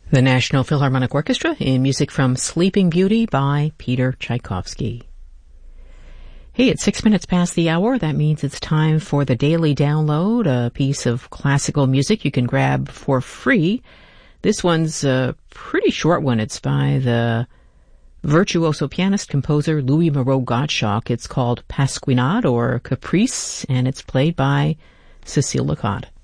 The National Philharmonic Orchestra in music from Sleeping Beauty by Peter Tchaikovsky. Hey, it's 6 minutes past the hour. That means it's time for the Daily Download, a piece of classical music you can grab for free. This one's a pretty short one. It's by the virtuoso pianist composer Louis Moreau Gottschalk. It's called Pasquinade or Caprice, and it's played by Cécile Lecotte.